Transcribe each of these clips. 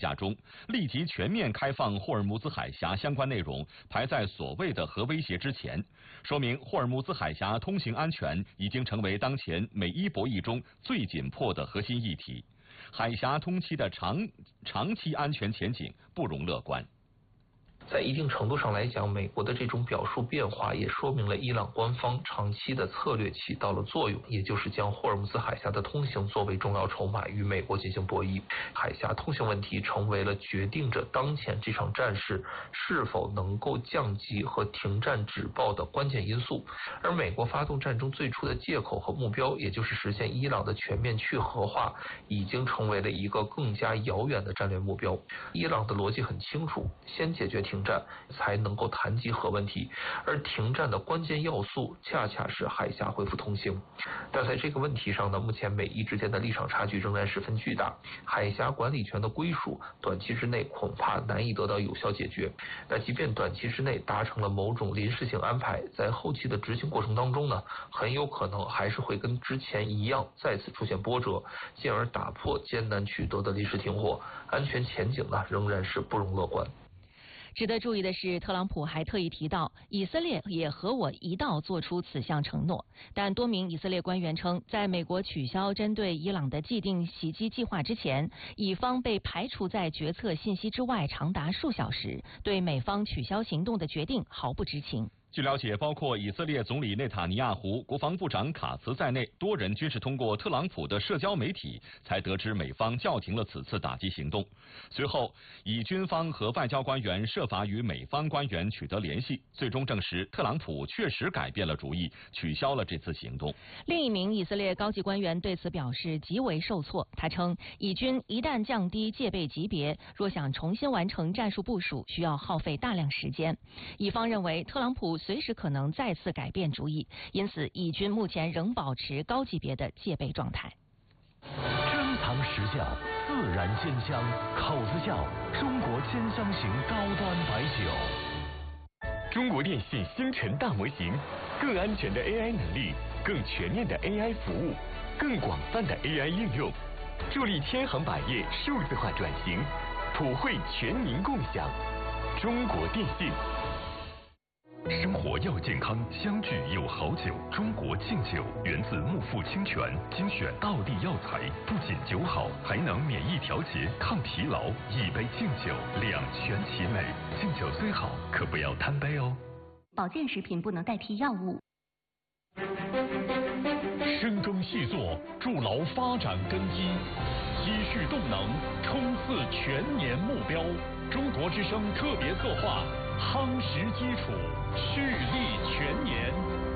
架中，立即全面开放霍尔木兹海峡相关内容排在所谓的核威胁之前，说明霍尔木兹海峡通行安全已经成为当前美伊博弈中最紧迫的核心议题。海峡通期的长期安全前景不容乐观。 在一定程度上来讲，美国的这种表述变化也说明了伊朗官方长期的策略起到了作用，也就是将霍尔木兹海峡的通行作为重要筹码与美国进行博弈。海峡通行问题成为了决定着当前这场战事是否能够降级和停战止爆的关键因素。而美国发动战争最初的借口和目标，也就是实现伊朗的全面去核化，已经成为了一个更加遥远的战略目标。伊朗的逻辑很清楚，先解决停战才能够谈及核问题，而停战的关键要素恰恰是海峡恢复通行。但在这个问题上呢，目前美伊之间的立场差距仍然十分巨大，海峡管理权的归属短期之内恐怕难以得到有效解决。那即便短期之内达成了某种临时性安排，在后期的执行过程当中呢，很有可能还是会跟之前一样再次出现波折，进而打破艰难取得的临时停火，安全前景呢仍然是不容乐观。 值得注意的是，特朗普还特意提到，以色列也和我一道做出此项承诺。但多名以色列官员称，在美国取消针对伊朗的既定袭击计划之前，以方被排除在决策信息之外长达数小时，对美方取消行动的决定毫不知情。 据了解，包括以色列总理内塔尼亚胡、国防部长卡茨在内，多人均是通过特朗普的社交媒体才得知美方叫停了此次打击行动。随后，以军方和外交官员设法与美方官员取得联系，最终证实特朗普确实改变了主意，取消了这次行动。 另一名以色列高级官员对此表示极为受挫，他称，以军一旦降低戒备级别，若想重新完成战术部署，需要耗费大量时间。以方认为特朗普随时可能再次改变主意，因此以军目前仍保持高级别的戒备状态。 珍藏实窖，自然鲜香，口子窖，中国鲜香型高端白酒。 中国电信星辰大模型，更安全的 AI 能力，更全面的 AI 服务，更广泛的 AI 应用，助力千行百业数字化转型，普惠全民共享。中国电信。 生活要健康，相聚有好酒。中国敬酒源自木富清泉，精选道地药材，不仅酒好，还能免疫调节、抗疲劳。一杯敬酒，两全其美。敬酒虽好，可不要贪杯哦。 保健食品不能代替药物。 深耕细作，筑牢发展根基，积蓄动能，冲刺全年目标。中国之声特别策划，夯实基础，蓄力全年。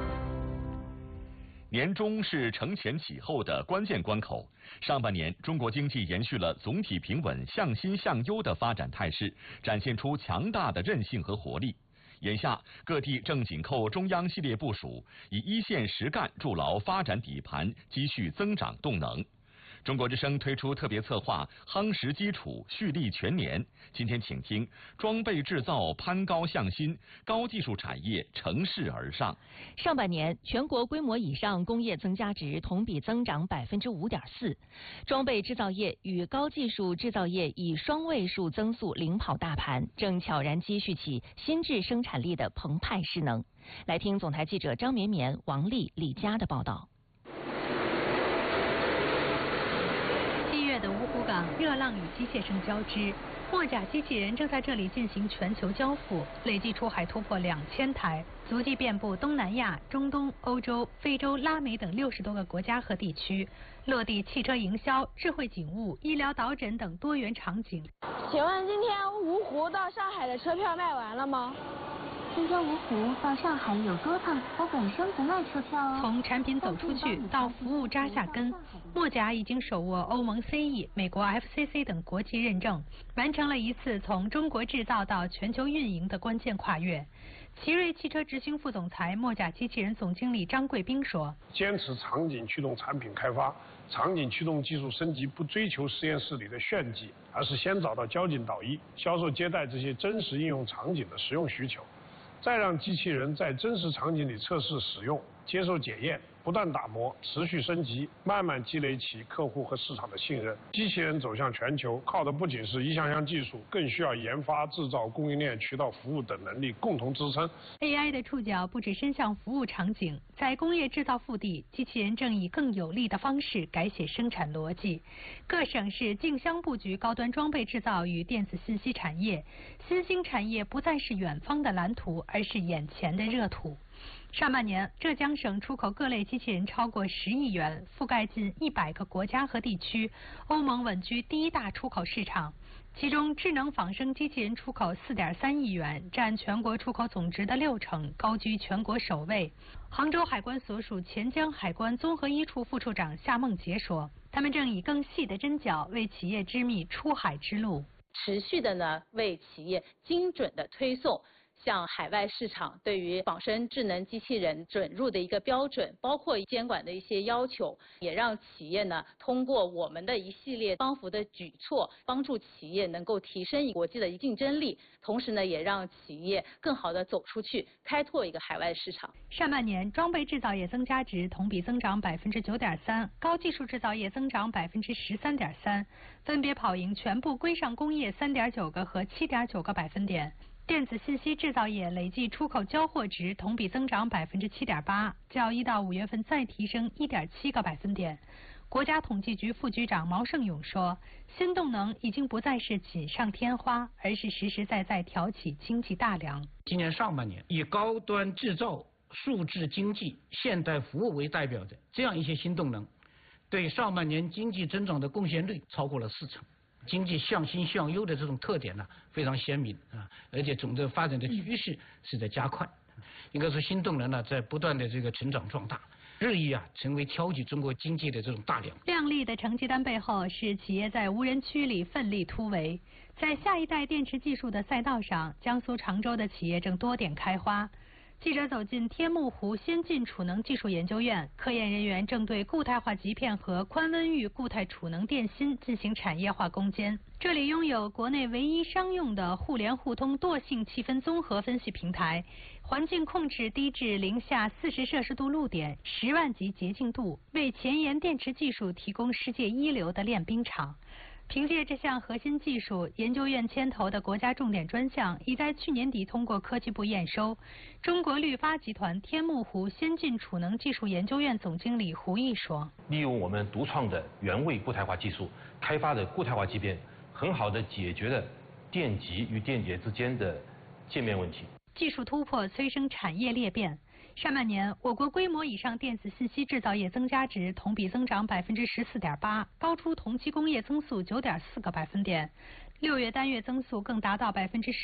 年中是承前启后的关键关口。上半年，中国经济延续了总体平稳、向新向优的发展态势，展现出强大的韧性和活力。眼下，各地正紧扣中央系列部署，以一线实干筑牢发展底盘，积蓄增长动能。中国之声推出特别策划，夯实基础，蓄力全年。今天请听：装备制造攀高向新，高技术产业乘势而上。 上半年，全国规模以上工业增加值同比增长5.4%，装备制造业与高技术制造业以双位数增速领跑大盘，正悄然积蓄起新质生产力的澎湃势能。来听总台记者张绵绵、王丽、李佳的报道。 的芜湖港热浪与机械声交织，墨甲机器人正在这里进行全球交付，累计出海突破2000台，足迹遍布东南亚、中东、欧洲、非洲、拉美等60多个国家和地区，落地汽车营销、智慧警务、医疗导诊等多元场景。 请问今天芜湖到上海的车票卖完了吗？ 今天芜湖到上海有多趟，我本身不卖车票哦。 从产品走出去到服务扎下根，墨甲已经手握欧盟 CE、美国 FCC 等国际认证，完成了一次从中国制造到全球运营的关键跨越。奇瑞汽车执行副总裁、墨甲机器人总经理张贵斌说：“ 坚持场景驱动产品开发，场景驱动技术升级，不追求实验室里的炫技，而是先找到交警导医、销售接待这些真实应用场景的实用需求。”再让机器人在真实场景里测试使用、接受检验， 不断打磨，持续升级，慢慢积累起客户和市场的信任。机器人走向全球，靠的不仅是一项项技术，更需要研发、制造、供应链、渠道服务等能力共同支撑。 AI 的触角不止伸向服务场景，在工业制造腹地，机器人正以更有力的方式改写生产逻辑。各省市竞相布局高端装备制造与电子信息产业，新兴产业不再是远方的蓝图，而是眼前的热土。上半年，浙江省出口各类机器人超过10亿元，覆盖近100个国家和地区，欧盟稳居第一大出口市场。其中，智能仿生机器人出口4.3亿元，占全国出口总值的60%，高居全国首位。杭州海关所属钱江海关综合一处副处长夏梦杰说，他们正以更细的针脚为企业织密出海之路， 持续的呢为企业精准的推送向海外市场对于仿生智能机器人准入的一个标准，包括监管的一些要求，也让企业呢通过我们的一系列帮扶的举措，帮助企业能够提升国际的竞争力，同时呢也让企业更好的走出去，开拓一个海外市场。 上半年，装备制造业增加值同比增长9.3%，高技术制造业增长13.3%，分别跑赢全部规上工业3.9个和7.9个百分点。电子信息制造业累计出口交货值同比增长7.8%，较1到5月份再提升1.7个百分点。国家统计局副局长毛盛勇说，新动能已经不再是锦上添花，而是实实在在挑起经济大梁。 今年上半年，以高端制造、数字经济、现代服务为代表的这样一些新动能，对上半年经济增长的贡献率超过了40%。经济向新向优的这种特点呢非常鲜明啊，而且总的发展的趋势是在加快。应该说新动能呢在不断的这个成长壮大，日益成为挑起中国经济的这种大梁。 亮丽的成绩单背后是企业在无人区里奋力突围。在下一代电池技术的赛道上，江苏常州的企业正多点开花。记者走进天目湖先进储能技术研究院，科研人员正对固态化极片和宽温域固态储能电芯进行产业化攻坚。这里拥有国内唯一商用的互联互通惰性气氛综合分析平台，环境控制低至零下40摄氏度露点，10万级洁净度，为前沿电池技术提供世界一流的练兵场。凭借这项核心技术，研究院牵头的国家重点专项已在去年底通过科技部验收。中国绿发集团天目湖先进储能技术研究院总经理胡毅说：“ 利用我们独创的原位固态化技术开发的固态化极片，很好的解决了电极与电解之间的界面问题。 技术突破催生产业裂变。”上半年，我国规模以上电子信息制造业增加值同比增长14.8%，高出同期工业增速9.4个百分点。6月单月增速更达到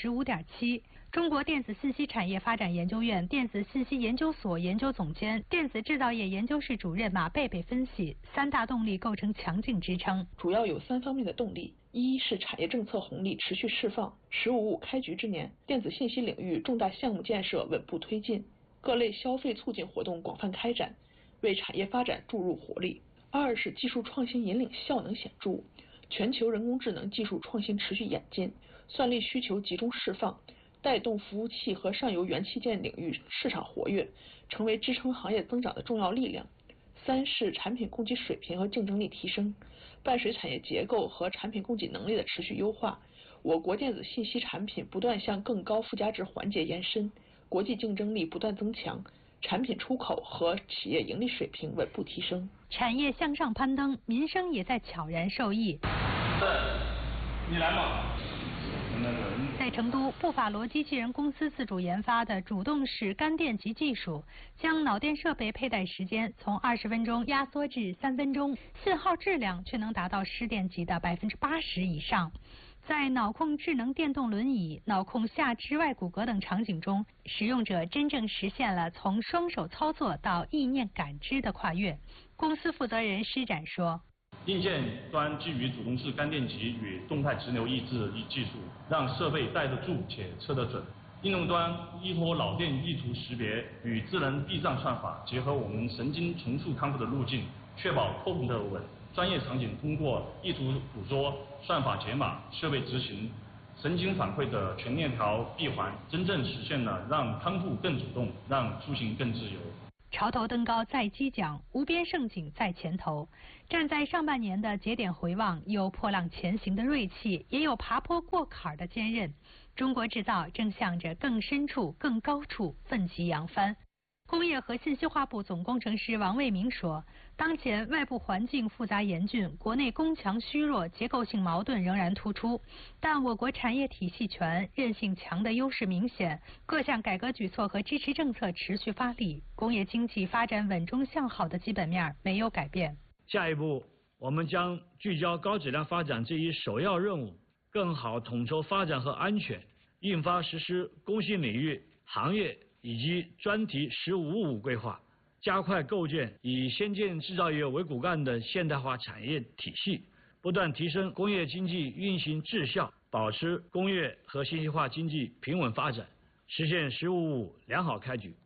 15.7%。中国电子信息产业发展研究院电子信息研究所研究总监、电子制造业研究室主任马贝贝分析，3大动力构成强劲支撑。 主要有3方面的动力：一是产业政策红利持续释放，“15+5”开局之年，电子信息领域重大项目建设稳步推进，各类消费促进活动广泛开展，为产业发展注入活力。2是技术创新引领效能显著，全球人工智能技术创新持续演进，算力需求集中释放，带动服务器和上游元器件领域市场活跃，成为支撑行业增长的重要力量。3是产品供给水平和竞争力提升，伴随产业结构和产品供给能力的持续优化，我国电子信息产品不断向更高附加值环节延伸，国际竞争力不断增强，产品出口和企业盈利水平稳步提升。 产业向上攀登，民生也在悄然受益。 你来吗？ 在成都，布法罗机器人公司自主研发的主动式干电极技术，将脑电设备佩戴时间从20分钟压缩至3分钟，信号质量却能达到湿电极的80%以上。在脑控智能电动轮椅、脑控下肢外骨骼等场景中，使用者真正实现了从双手操作到意念感知的跨越。公司负责人施展说：“ 硬件端基于主动式干电极与动态直流抑制技术，让设备带得住且测得准。应用端依托脑电意图识别与智能避障算法，结合我们神经重塑康复的路径，确保扣动的稳。专业场景通过意图捕捉、算法解码、设备执行、神经反馈的全链条闭环，真正实现了让康复更主动，让出行更自由。” 潮头登高在激桨，无边盛景在前头。站在上半年的节点回望，有破浪前行的锐气，也有爬坡过坎的坚韧。中国制造正向着更深处、更高处奋起扬帆。工业和信息化部总工程师王卫明说，当前外部环境复杂严峻，国内工强虚弱结构性矛盾仍然突出，但我国产业体系全、韧性强的优势明显，各项改革举措和支持政策持续发力，工业经济发展稳中向好的基本面没有改变。 下一步，我们将聚焦高质量发展这一首要任务，更好统筹发展和安全，印发实施工信领域、行业以及专题“十五五”规划，加快构建以先进制造业为骨干的现代化产业体系，不断提升工业经济运行质效，保持工业和信息化经济平稳发展，实现“十五五”良好开局。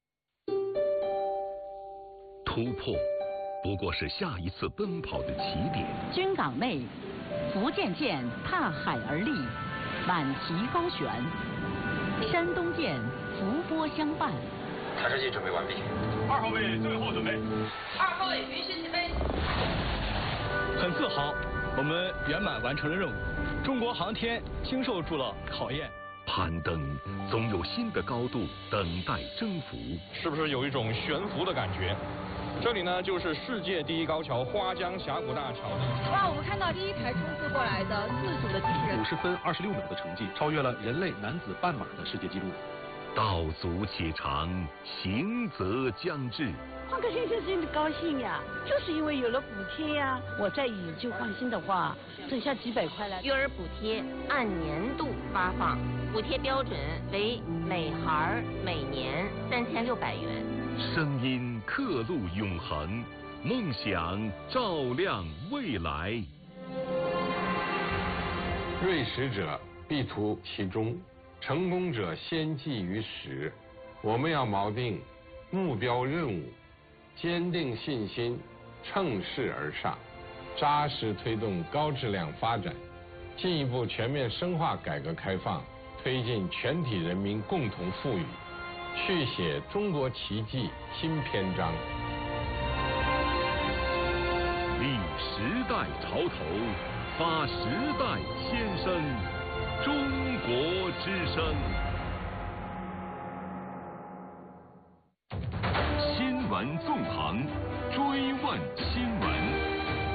突破不过是下一次奔跑的起点。 军港内，福建舰踏海而立，满旗高悬；山东舰浮波相伴。 抬车机准备完毕。 2号位最后准备。 2号位允许起飞。 很自豪，我们圆满完成了任务。中国航天经受住了考验。 攀登总有新的高度等待征服。 是不是有一种悬浮的感觉？这里呢，就是世界第一高桥花江峡谷大桥。 哇，我们看到第一台冲刺过来的自主的机器人 ，50分26秒的成绩，超越了人类男子半马的世界纪录。 道阻且长，行则将至。 换个先生真的高兴呀，就是因为有了补贴呀。我再以旧换新的话，省下几百块来。 育儿补贴按年度发放，补贴标准为每孩每年3600元。 声音刻录永恒，梦想照亮未来。 锐实者必图其中，成功者先记于始。我们要锚定目标任务，坚定信心，乘势而上，扎实推动高质量发展，进一步全面深化改革开放，推进全体人民共同富裕，续写中国奇迹新篇章。 立时代潮头，发时代先声，中国之声。新闻纵横，追问新闻。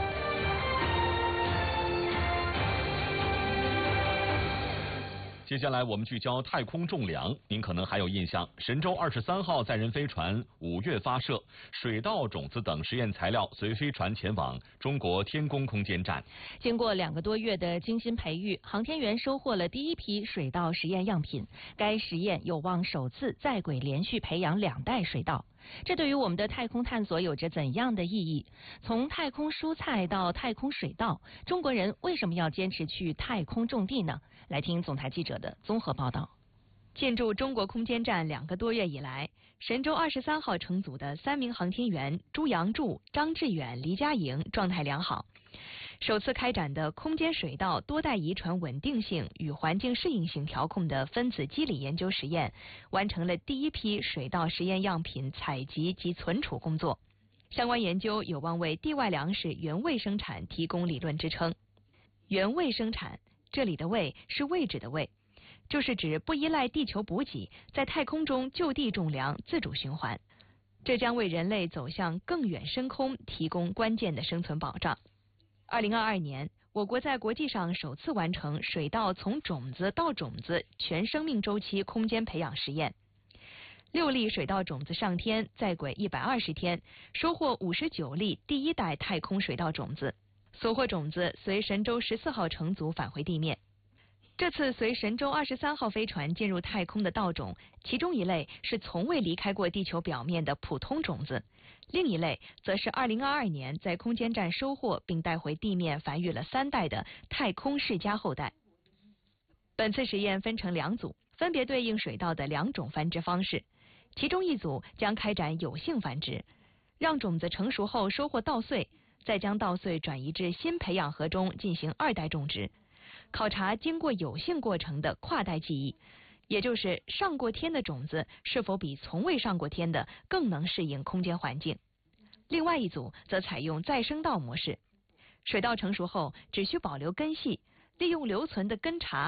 接下来我们聚焦太空种粮，您可能还有印象，神舟23号载人飞船5月发射，水稻、种子等实验材料随飞船前往中国天宫空间站。 经过2个多月的精心培育，航天员收获了第一批水稻实验样品。该实验有望首次在轨连续培养2代水稻。这对于我们的太空探索有着怎样的意义？从太空蔬菜到太空水稻，中国人为什么要坚持去太空种地呢？来听总台记者的综合报道。进驻中国空间站2个多月以来，神舟23号乘组的3名航天员朱杨柱、张志远、黎佳莹状态良好。首次开展的空间水稻多代遗传稳定性与环境适应性调控的分子机理研究实验，完成了第一批水稻实验样品采集及存储工作。相关研究有望为地外粮食原位生产提供理论支撑。原位生产，这里的位是位置的位，就是指不依赖地球补给，在太空中就地种粮，自主循环。这将为人类走向更远深空提供关键的生存保障。2022年，我国在国际上首次完成水稻从种子到种子全生命周期空间培养实验。6粒水稻种子上天，在轨120天，收获59粒第一代太空水稻种子。所获种子随神舟14号乘组返回地面。这次随神舟23号飞船进入太空的稻种，其中一类是从未离开过地球表面的普通种子，另一类则是2022年在空间站收获并带回地面繁育了3代的太空世家后代。本次实验分成2组，分别对应水稻的2种繁殖方式，其中一组将开展有性繁殖，让种子成熟后收获稻穗，再将稻穗转移至新培养盒中进行2代种植，考察经过有性过程的跨代记忆， 也就是上过天的种子是否比从未上过天的更能适应空间环境。另外一组则采用再生稻模式，水稻成熟后只需保留根系，利用留存的根茬